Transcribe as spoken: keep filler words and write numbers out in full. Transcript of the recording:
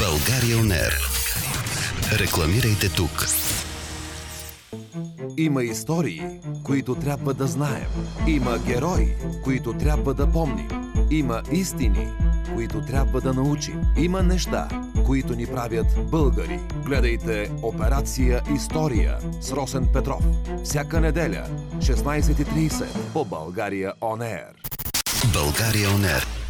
България он ер. Рекламирайте тук. Има истории, които трябва да знаем. Има герои, които трябва да помним. Има истини, които трябва да научим. Има неща, които ни правят българи. Гледайте Операция История с Росен Петров. Всяка неделя, шестнайсет и трийсет по България он ер. България он ер.